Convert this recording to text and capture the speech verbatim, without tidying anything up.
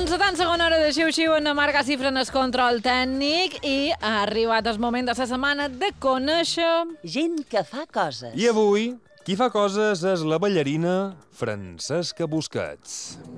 Doncs segona hora de xiu-xiu en Marc Cifra en el control tècnic i ha arribat el moment de la setmana de conèixer... gent que fa coses. I avui, qui fa coses és la ballarina Francesca Busquets.